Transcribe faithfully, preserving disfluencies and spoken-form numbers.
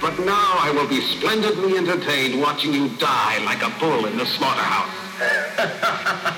But now I will be splendidly entertained watching you die like a bull in the slaughterhouse.